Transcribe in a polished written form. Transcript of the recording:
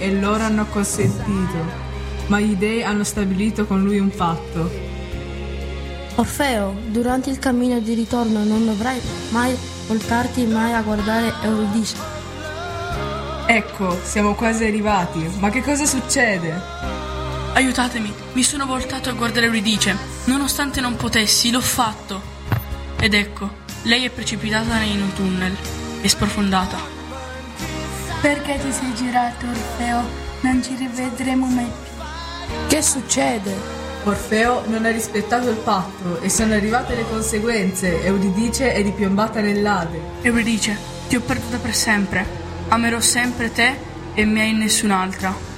e loro hanno acconsentito, ma gli dei hanno stabilito con lui un patto. Orfeo, durante il cammino di ritorno non dovrai mai voltarti mai a guardare Euridice. Ecco, siamo quasi arrivati. Ma che cosa succede? Aiutatemi, mi sono voltato a guardare Euridice. Nonostante non potessi, l'ho fatto. Ed ecco, lei è precipitata in un tunnel e sprofondata. Perché ti sei girato, Orfeo? Non ci rivedremo mai più. Che succede? Orfeo non ha rispettato il patto e sono arrivate le conseguenze. Euridice è ripiombata nell'Ade. Euridice, ti ho perduta per sempre. Amerò sempre te e mai nessun'altra.